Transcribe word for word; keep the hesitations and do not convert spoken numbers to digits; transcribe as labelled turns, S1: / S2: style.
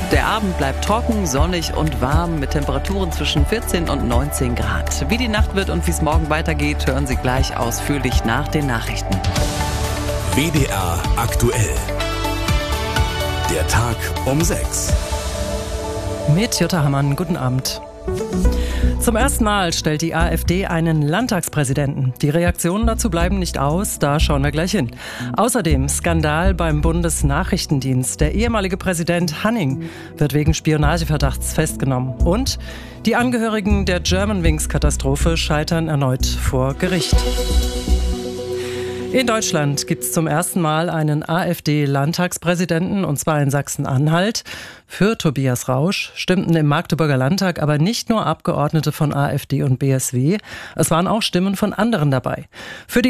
S1: Der Abend bleibt trocken, sonnig und warm mit Temperaturen zwischen vierzehn und neunzehn Grad. Wie die Nacht wird und wie es morgen weitergeht, hören Sie gleich ausführlich nach den Nachrichten.
S2: W D R aktuell. Der Tag um sechs.
S3: Mit Jutta Hammann, guten Abend. Zum ersten Mal stellt die AfD einen Landtagspräsidenten. Die Reaktionen dazu bleiben nicht aus, da schauen wir gleich hin. Außerdem Skandal beim Bundesnachrichtendienst. Der ehemalige Präsident Hanning wird wegen Spionageverdachts festgenommen. Und die Angehörigen der Germanwings-Katastrophe scheitern erneut vor Gericht. In Deutschland gibt es zum ersten Mal einen AfD-Landtagspräsidenten, und zwar in Sachsen-Anhalt. Für Tobias Rausch stimmten im Magdeburger Landtag aber nicht nur Abgeordnete von AfD und B S W, es waren auch Stimmen von anderen dabei. Für die